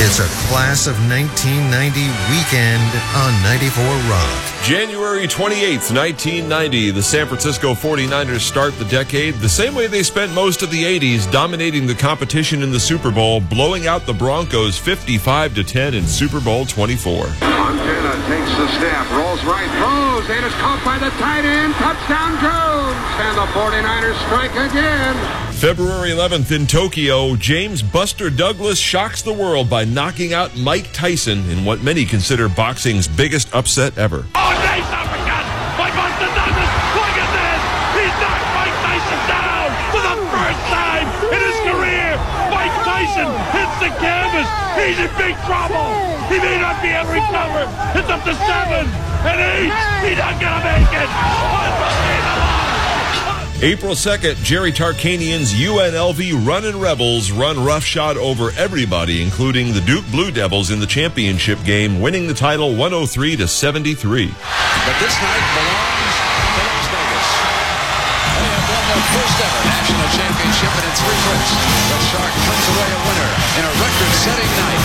It's a class of 1990 weekend on 94 Rock. January 28th, 1990, the San Francisco 49ers start the decade the same way they spent most of the 80s, dominating the competition in the Super Bowl, blowing out the Broncos 55-10 in Super Bowl 24. Montana takes the snap, rolls right, throws, and is caught by the tight end. Touchdown Jones, and the 49ers strike again. February 11th in Tokyo, James Buster Douglas shocks the world by knocking out Mike Tyson in what many consider boxing's biggest upset ever. Oh, nice uppercut by Buster Douglas. Look at this. He's knocked Mike Tyson down for the first time in his career. Mike Tyson hits the canvas. He's in big trouble. He may not be able to recover. It's up to 7 and 8. He's not going to make it. Unbelievable. April 2nd, Jerry Tarkanian's UNLV Runnin' Rebels run roughshod over everybody, including the Duke Blue Devils in the championship game, winning the title 103-73. But this night belongs to Las Vegas. They have won their first ever national championship, and in 3 trips, the Shark comes away a winner in a record-setting night,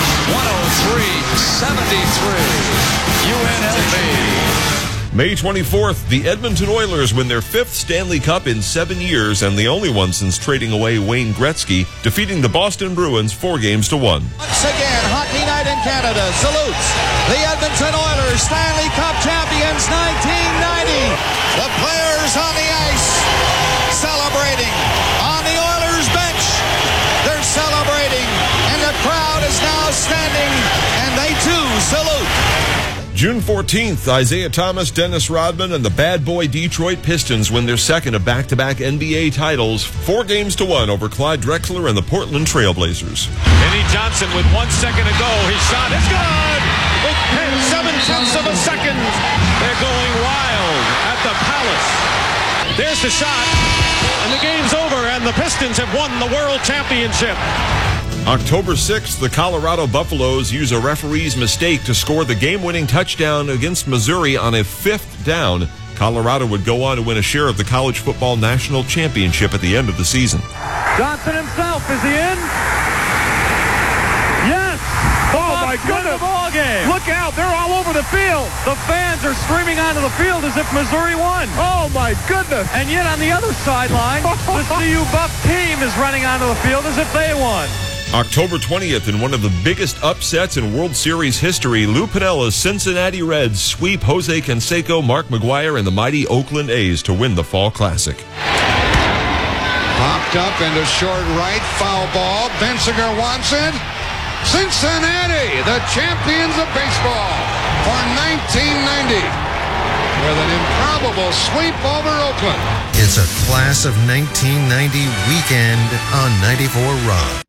103-73. UNLV. May 24th, the Edmonton Oilers win their 5th Stanley Cup in 7 years, and the only one since trading away Wayne Gretzky, defeating the Boston Bruins 4-1. Once again, Hockey Night in Canada salutes the Edmonton Oilers, Stanley Cup champions 1990. The players on the ice celebrating. On the Oilers bench, they're celebrating, and the crowd is now standing, and they too salute. June 14th, Isaiah Thomas, Dennis Rodman, and the bad boy Detroit Pistons win their second of back-to-back NBA titles, 4-1 over Clyde Drexler and the Portland Trailblazers. Eddie Johnson with 1 second to go. His shot is good. With 7/10 of a second. They're going wild at the Palace. There's the shot, and the game's over, and the Pistons have won the World Championship. October 6th, the Colorado Buffaloes use a referee's mistake to score the game-winning touchdown against Missouri on a 5th down. Colorado would go on to win a share of the college football national championship at the end of the season. Johnson himself, is he in? Yes! Oh my goodness! Ball game. Look out, they're all over the field. The fans are streaming onto the field as if Missouri won. Oh my goodness! And yet on the other sideline, the CU Buff team is running onto the field as if they won. October 20th, in one of the biggest upsets in World Series history, Lou Piniella's Cincinnati Reds sweep Jose Canseco, Mark McGwire, and the mighty Oakland A's to win the Fall Classic. Popped up into short right, foul ball. Bensinger wants it. Cincinnati, the champions of baseball for 1990, with an improbable sweep over Oakland. It's a class of 1990 weekend on 94 Rock.